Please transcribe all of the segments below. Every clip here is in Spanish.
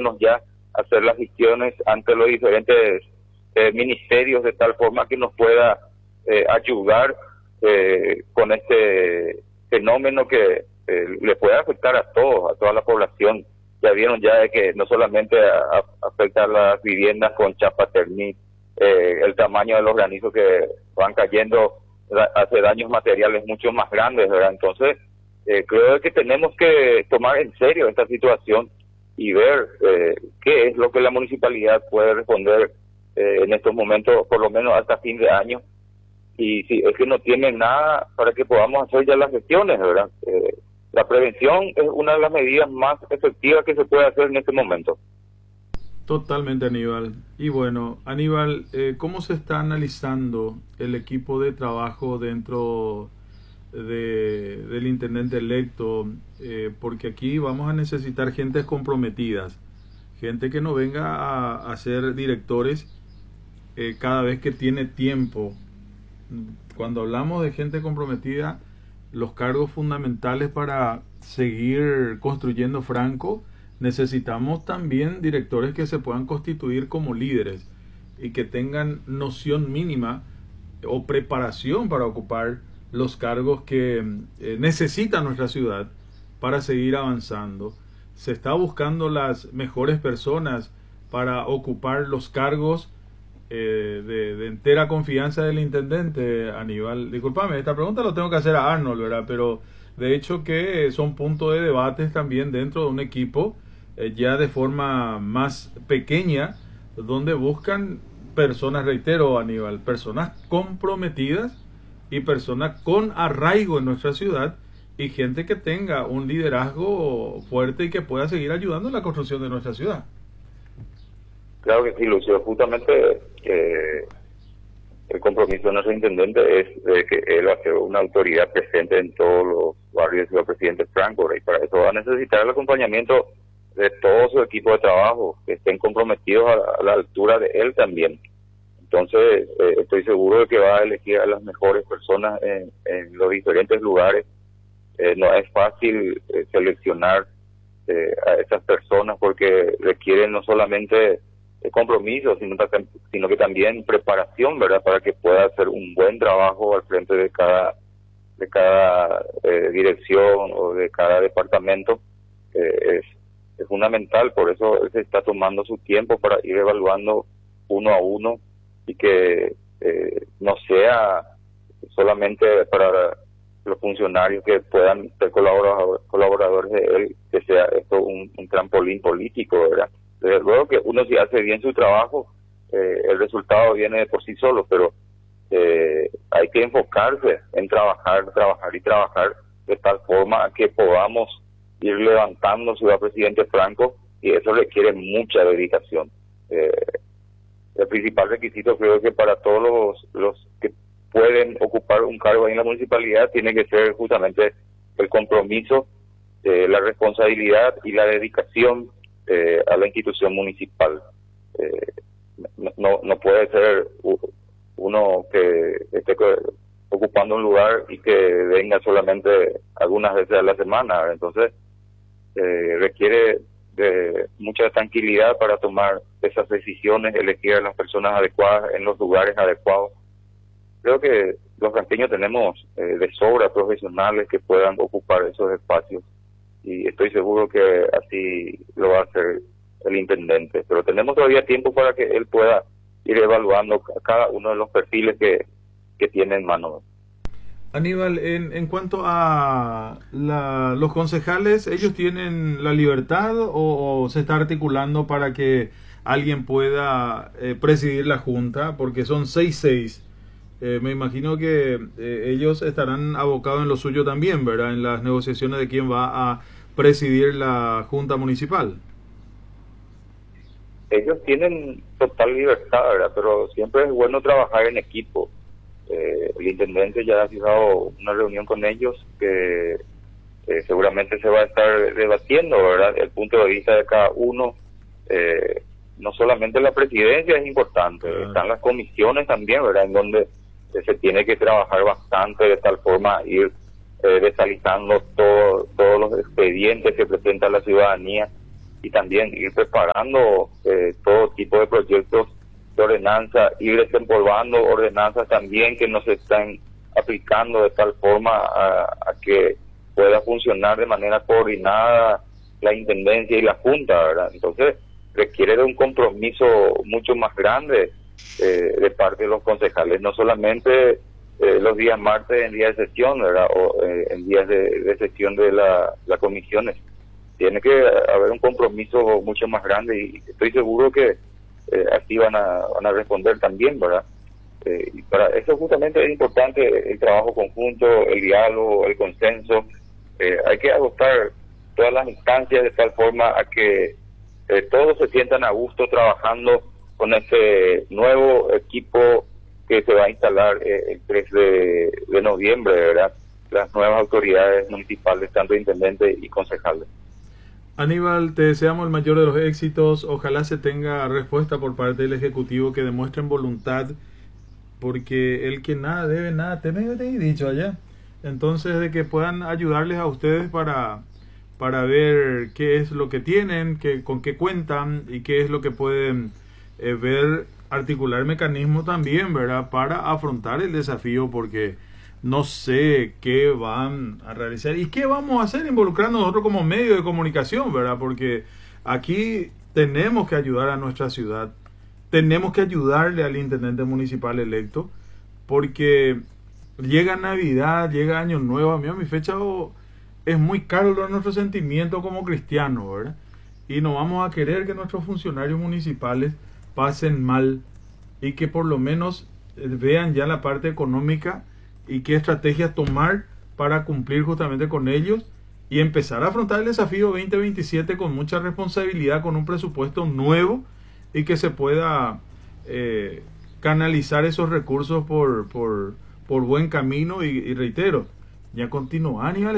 ponernos ya a hacer las gestiones ante los diferentes ministerios de tal forma que nos pueda ayudar con este fenómeno que le puede afectar a todos, a toda la población. Ya vieron ya de que no solamente afecta a las viviendas con chapa térmica, el tamaño de los granizos que van cayendo hace daños materiales mucho más grandes, ¿verdad? Entonces, creo que tenemos que tomar en serio esta situación y ver qué es lo que la municipalidad puede responder en estos momentos, por lo menos hasta fin de año, y si es que no tiene nada para que podamos hacer ya las gestiones, ¿verdad? La prevención es una de las medidas más efectivas que se puede hacer en este momento. Totalmente, Aníbal. Y bueno, Aníbal, ¿cómo se está analizando el equipo de trabajo dentro del intendente electo? Porque aquí vamos a necesitar gentes comprometidas, gente que no venga a ser directores cada vez que tiene tiempo. Cuando hablamos de gente comprometida, los cargos fundamentales para seguir construyendo Franco, necesitamos también directores que se puedan constituir como líderes y que tengan noción mínima o preparación para ocupar los cargos que necesita nuestra ciudad para seguir avanzando. Se está buscando las mejores personas para ocupar los cargos de entera confianza del intendente. Aníbal, discúlpame, esta pregunta lo tengo que hacer a Arnold, ¿verdad? Pero de hecho que son puntos de debates también dentro de un equipo ya de forma más pequeña, donde buscan personas, reitero, Aníbal, personas comprometidas y personas con arraigo en nuestra ciudad y gente que tenga un liderazgo fuerte y que pueda seguir ayudando en la construcción de nuestra ciudad. Claro que sí, Lucio. Justamente el compromiso de nuestro intendente es de que él va a ser una autoridad presente en todos los barrios de Ciudad Presidente Franco, y para eso va a necesitar el acompañamiento de todo su equipo de trabajo, que estén comprometidos a la altura de él también. Entonces, estoy seguro de que va a elegir a las mejores personas en los diferentes lugares. No es fácil seleccionar a esas personas porque requieren no solamente compromiso, sino que también preparación, ¿verdad? Para que pueda hacer un buen trabajo al frente de cada dirección o de cada departamento. Es fundamental, por eso él se está tomando su tiempo para ir evaluando uno a uno y que no sea solamente para los funcionarios que puedan ser colaboradores de él, que sea esto un trampolín político, ¿verdad? Desde luego que uno, si hace bien su trabajo, el resultado viene de por sí solo, pero hay que enfocarse en trabajar de tal forma que podamos ir levantando Ciudad Presidente Franco, y eso requiere mucha dedicación. El principal requisito, creo que para todos los que pueden ocupar un cargo ahí en la municipalidad, tiene que ser justamente el compromiso, la responsabilidad y la dedicación a la institución municipal. No puede ser uno que esté ocupando un lugar y que venga solamente algunas veces a la semana, ¿verdad? Entonces requiere de mucha tranquilidad para tomar esas decisiones, elegir a las personas adecuadas en los lugares adecuados. Creo que los franqueños tenemos de sobra profesionales que puedan ocupar esos espacios, y estoy seguro que así lo va a hacer el intendente, pero tenemos todavía tiempo para que él pueda ir evaluando cada uno de los perfiles que tiene en mano. Aníbal, en cuanto a los concejales, ¿ellos tienen la libertad o se está articulando para que alguien pueda presidir la junta? Porque son 6-6. Me imagino que ellos estarán abocados en lo suyo también, ¿verdad? En las negociaciones de quién va a presidir la junta municipal. Ellos tienen total libertad, ¿verdad? Pero siempre es bueno trabajar en equipo. El intendente ya ha fijado una reunión con ellos que seguramente se va a estar debatiendo, ¿verdad? El punto de vista de cada uno. No solamente la presidencia es importante, están las comisiones también, ¿verdad? En donde se tiene que trabajar bastante de tal forma ir desalizando todos los expedientes que presenta la ciudadanía y también ir preparando todo tipo de proyectos de ordenanza, ir desempolvando ordenanzas también que no se están aplicando de tal forma a que pueda funcionar de manera coordinada la Intendencia y la Junta, ¿verdad? Entonces requiere de un compromiso mucho más grande de parte de los concejales, no solamente los días martes en días de sesión, ¿verdad? O en días de sesión de las comisiones. Tiene que haber un compromiso mucho más grande y estoy seguro que así van a responder también, ¿verdad? Y para eso justamente es importante el trabajo conjunto, el diálogo, el consenso. Hay que agotar todas las instancias de tal forma a que todos se sientan a gusto trabajando con este nuevo equipo que se va a instalar el 3 de noviembre, ¿verdad? Las nuevas autoridades municipales, tanto intendentes y concejales. Aníbal, te deseamos el mayor de los éxitos. Ojalá se tenga respuesta por parte del Ejecutivo, que demuestren voluntad, porque el que nada debe, nada teme, te he dicho allá. Entonces, de que puedan ayudarles a ustedes para ver qué es lo que tienen, con qué cuentan y qué es lo que pueden ver, articular mecanismos también, ¿verdad? Para afrontar el desafío, porque no sé qué van a realizar y qué vamos a hacer involucrando nosotros como medio de comunicación, ¿verdad? Porque aquí tenemos que ayudar a nuestra ciudad, tenemos que ayudarle al intendente municipal electo, porque llega Navidad, llega Año Nuevo. A mí a mi fecha es muy caro nuestro sentimiento como cristianos, ¿verdad? Y no vamos a querer que nuestros funcionarios municipales pasen mal y que por lo menos vean ya la parte económica y qué estrategias tomar para cumplir justamente con ellos y empezar a afrontar el desafío 2027 con mucha responsabilidad, con un presupuesto nuevo y que se pueda canalizar esos recursos por buen camino y reitero, ya continúan y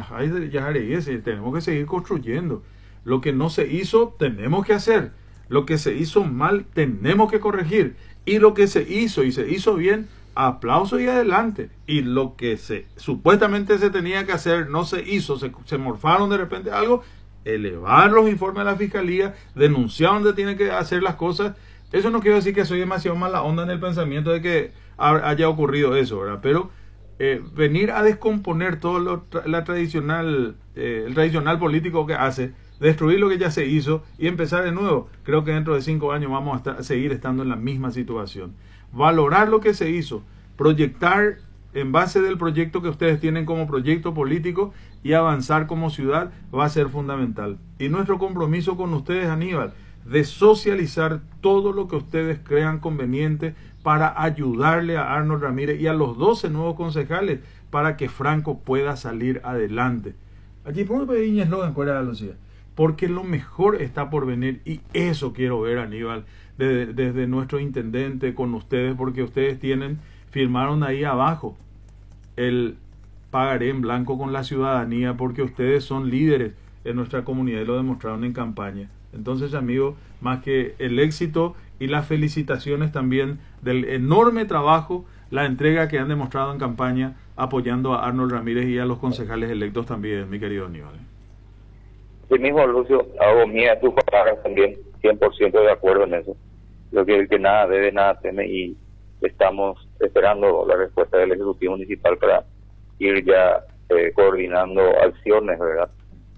tenemos que seguir construyendo. Lo que no se hizo tenemos que hacer, lo que se hizo mal tenemos que corregir, y lo que se hizo y se hizo bien, aplauso y adelante. Y lo que supuestamente se tenía que hacer no se hizo, se morfaron de repente algo, elevar los informes a la fiscalía, denunciar donde tiene que hacer las cosas. Eso no quiero decir que soy demasiado mala onda en el pensamiento de que haya ocurrido eso, ¿verdad? Pero venir a descomponer todo el tradicional político que hace, destruir lo que ya se hizo y empezar de nuevo. Creo que dentro de 5 años vamos a seguir estando en la misma situación. Valorar lo que se hizo, proyectar en base del proyecto que ustedes tienen como proyecto político y avanzar como ciudad va a ser fundamental. Y nuestro compromiso con ustedes, Aníbal, de socializar todo lo que ustedes crean conveniente para ayudarle a Arnold Ramírez y a los 12 nuevos concejales para que Franco pueda salir adelante. Aquí podemos pedir un eslogan fuera de Lucía, porque lo mejor está por venir, y eso quiero ver, Aníbal, desde nuestro intendente con ustedes, porque ustedes firmaron ahí abajo el pagaré en blanco con la ciudadanía, porque ustedes son líderes en nuestra comunidad y lo demostraron en campaña. Entonces, amigos, más que el éxito y las felicitaciones también del enorme trabajo, la entrega que han demostrado en campaña apoyando a Arnold Ramírez y a los concejales electos también, mi querido Aníbal. Sí mismo, Lucio, hago mía tus palabras también, 100% de acuerdo en eso. Lo que el que nada debe, nada teme, y estamos esperando la respuesta del Ejecutivo Municipal para ir ya coordinando acciones, ¿verdad?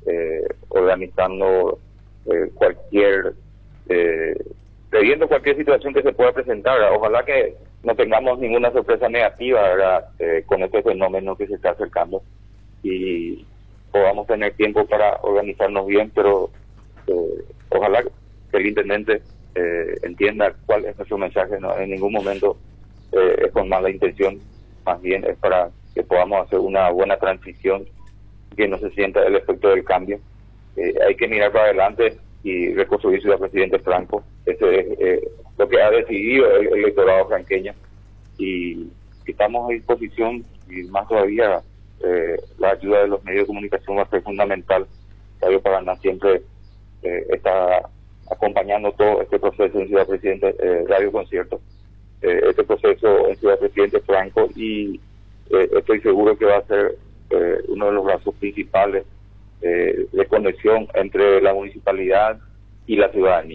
Organizando previendo cualquier situación que se pueda presentar, ¿verdad? Ojalá que no tengamos ninguna sorpresa negativa, ¿verdad? Con este fenómeno que se está acercando y podamos tener tiempo para organizarnos bien, pero ojalá que el intendente entienda cuál es nuestro mensaje. No, en ningún momento es con mala intención, más bien es para que podamos hacer una buena transición, que no se sienta el efecto del cambio. Hay que mirar para adelante y reconstruir Ciudad Presidente Franco. Ese es lo que ha decidido el electorado franqueño, y estamos a disposición, y más todavía la ayuda de los medios de comunicación va a ser fundamental. Radio Paraná siempre está acompañando todo este proceso en Ciudad Presidente, Radio Concierto, este proceso en Ciudad Presidente Franco, y estoy seguro que va a ser uno de los brazos principales de conexión entre la municipalidad y la ciudadanía.